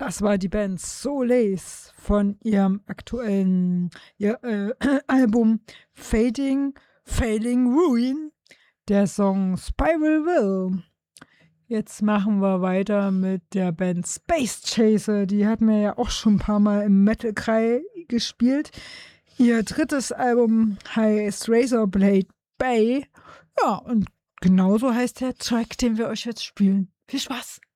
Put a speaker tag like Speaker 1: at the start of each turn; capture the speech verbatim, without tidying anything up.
Speaker 1: Das war die Band Solace von ihrem aktuellen ihr, äh, Album Fading, Failing Ruin, der Song Spiral Will. Jetzt machen wir weiter mit der Band Space Chaser. Die hatten wir ja auch schon ein paar Mal im Metal-Krei gespielt. Ihr drittes Album heißt Razorblade Bay. Ja, und genauso heißt der Track, den wir euch jetzt spielen. Viel Spaß!